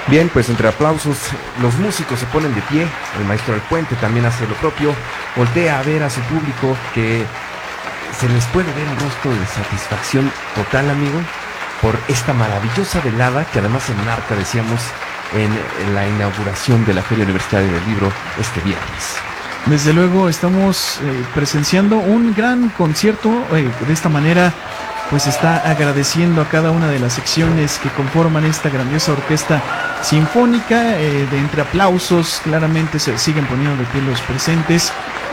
Bien, pues entre aplausos los músicos se ponen de pie, el maestro del puente también hace lo propio, voltea a ver a su público que se les puede ver un rostro de satisfacción total, amigo, por esta maravillosa velada que además se enmarca, decíamos, en la inauguración de la Feria Universitaria del Libro este viernes. Desde luego estamos presenciando un gran concierto, de esta manera pues está agradeciendo a cada una de las secciones que conforman esta grandiosa orquesta sinfónica, de entre aplausos claramente se siguen poniendo de pie los presentes,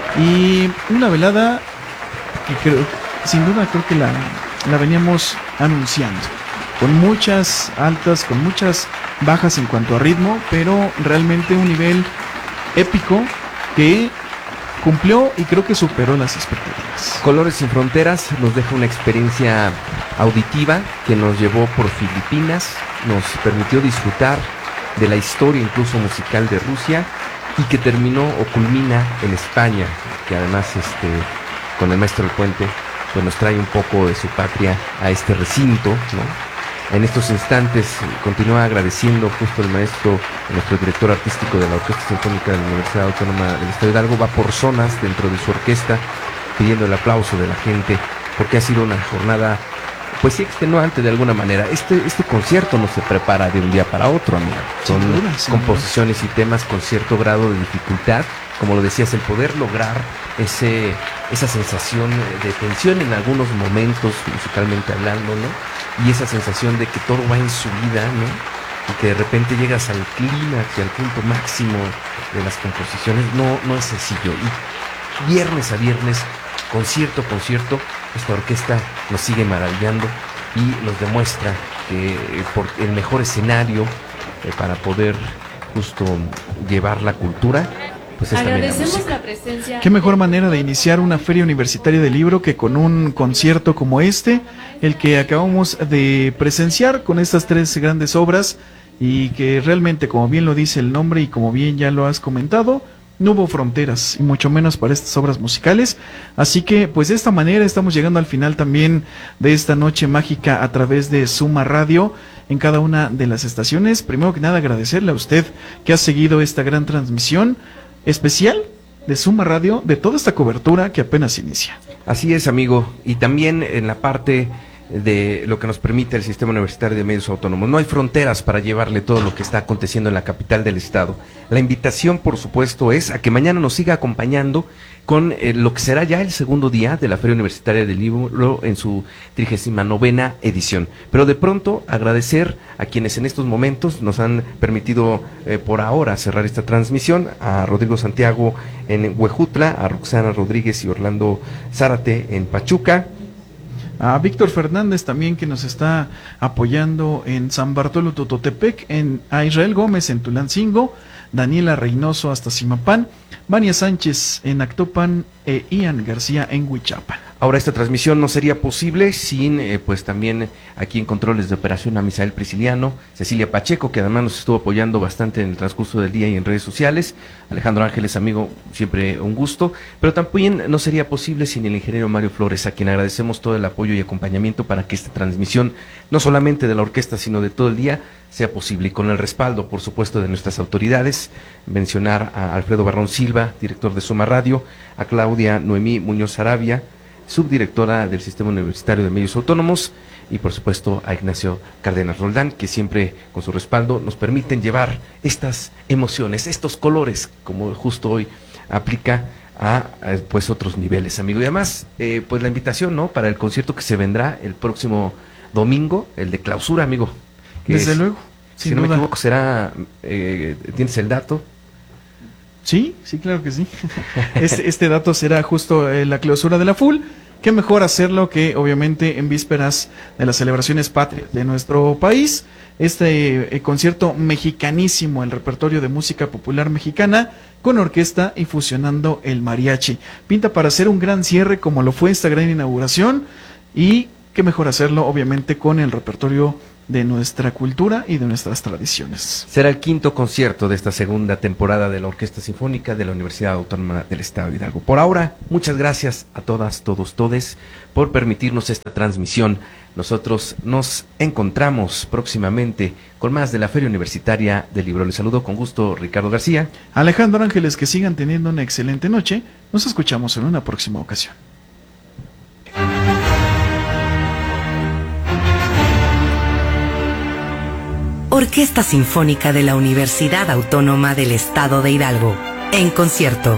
y una velada que creo, sin duda creo que la veníamos anunciando, con muchas altas, con muchas bajas en cuanto a ritmo, pero realmente un nivel épico que cumplió y creo que superó las expectativas. Colores sin Fronteras nos deja una experiencia auditiva que nos llevó por Filipinas, nos permitió disfrutar de la historia incluso musical de Rusia y que terminó o culmina en España, que además con el maestro del puente pues nos trae un poco de su patria a este recinto, ¿no? En estos instantes continúa agradeciendo justo el maestro, nuestro director artístico de la Orquesta Sinfónica de la Universidad Autónoma del Estado de Hidalgo, va por zonas dentro de su orquesta pidiendo el aplauso de la gente, porque ha sido una jornada pues sí extenuante de alguna manera. Este concierto no se prepara de un día para otro, amigo. Son composiciones y temas con cierto grado de dificultad, como lo decías, el poder lograr esa sensación de tensión en algunos momentos, musicalmente hablando, ¿no? Y esa sensación de que todo va en su vida, ¿no? Y que de repente llegas al clímax y al punto máximo de las composiciones, no es sencillo. Y viernes a viernes, concierto, esta orquesta nos sigue maravillando y nos demuestra que por el mejor escenario para poder justo llevar la cultura, pues agradecemos la presencia. Qué mejor manera de iniciar una feria universitaria del libro que con un concierto como el que acabamos de presenciar con estas tres grandes obras, y que realmente, como bien lo dice el nombre y como bien ya lo has comentado, no hubo fronteras, y mucho menos para estas obras musicales. Así que pues de esta manera estamos llegando al final también de esta noche mágica a través de Suma Radio en cada una de las estaciones. Primero que nada, agradecerle a usted que ha seguido esta gran transmisión especial de Suma Radio, de toda esta cobertura que apenas inicia. Así es, amigo, y también en la parte de lo que nos permite el Sistema Universitario de Medios Autónomos. No hay fronteras para llevarle todo lo que está aconteciendo en la capital del estado. La invitación, por supuesto, es a que mañana nos siga acompañando con lo que será ya el segundo día de la Feria Universitaria del Libro en su 39ª edición. Pero de pronto agradecer a quienes en estos momentos nos han permitido por ahora cerrar esta transmisión, a Rodrigo Santiago en Huejutla, a Roxana Rodríguez y Orlando Zárate en Pachuca, a Víctor Fernández también, que nos está apoyando en San Bartolo Tototepec, a Israel Gómez en Tulancingo, Daniela Reynoso hasta Zimapán, Vania Sánchez en Actopan e Ian García en Huichapan. Ahora, esta transmisión no sería posible sin, pues también aquí en controles de operación a Misael Prisciliano, Cecilia Pacheco, que además nos estuvo apoyando bastante en el transcurso del día y en redes sociales, Alejandro Ángeles, amigo, siempre un gusto, pero también no sería posible sin el ingeniero Mario Flores, a quien agradecemos todo el apoyo y acompañamiento para que esta transmisión, no solamente de la orquesta, sino de todo el día, sea posible, y con el respaldo, por supuesto, de nuestras autoridades. Mencionar a Alfredo Barrón Silva, director de Suma Radio, a Claudia Noemí Muñoz Arabia, subdirectora del Sistema Universitario de Medios Autónomos, y por supuesto a Ignacio Cárdenas Roldán, que siempre con su respaldo nos permiten llevar estas emociones, estos colores, como justo hoy aplica a pues otros niveles, amigo. Y además, pues la invitación, ¿no?, para el concierto que se vendrá el próximo domingo, el de clausura, amigo. Desde luego, si no me equivoco, será, ¿tienes el dato? Sí, claro que sí. Este dato será justo la clausura de la FUL. Qué mejor hacerlo que obviamente en vísperas de las celebraciones patrias de nuestro país. Este concierto mexicanísimo, el repertorio de música popular mexicana con orquesta y fusionando el mariachi. Pinta para hacer un gran cierre como lo fue esta gran inauguración, y qué mejor hacerlo obviamente con el repertorio de nuestra cultura y de nuestras tradiciones. Será el 5º concierto de esta segunda temporada de la Orquesta Sinfónica de la Universidad Autónoma del Estado de Hidalgo. Por ahora, muchas gracias a todas, todos, todes por permitirnos esta transmisión. Nosotros nos encontramos próximamente con más de la Feria Universitaria del Libro. Les saludo con gusto, Ricardo García. Alejandro Ángeles, que sigan teniendo una excelente noche. Nos escuchamos en una próxima ocasión. Orquesta Sinfónica de la Universidad Autónoma del Estado de Hidalgo, en concierto.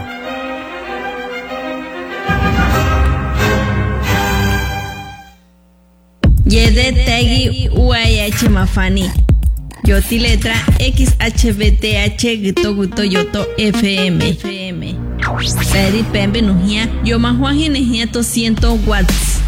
Yedetegi UAH Mafani. Yoti letra XHBTH Gito Guto Yoto FM. Peri Pembe Nujia. Yo Mahuaji Nejia 200 watts.